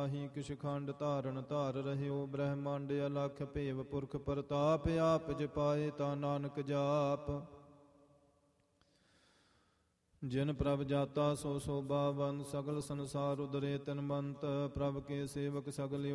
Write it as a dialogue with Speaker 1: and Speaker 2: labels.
Speaker 1: ਤਾਹੀ ਕਿਛ ਖੰਡ ਧਾਰਨ ਧਾਰ ਰਹਿਓ। ਬ੍ਰਹਮੰਡ ਅਲਖ ਭੇਵ ਪੁਰਖ ਪ੍ਰਤਾਪ, ਆਪ ਜਪਾਏ ਤਾ ਨਾਨਕ ਜਾਪ। ਜਿਨ ਪ੍ਰਭ ਜਾਤਾ ਸੋ ਸੋਭਾਵੰਤ, ਸਗਲ ਸੰਸਾਰ ਉਦਰੇ ਤਨਵੰਤ। ਪ੍ਰਭ ਕੇ ਸੇਵਕ ਸਗਲ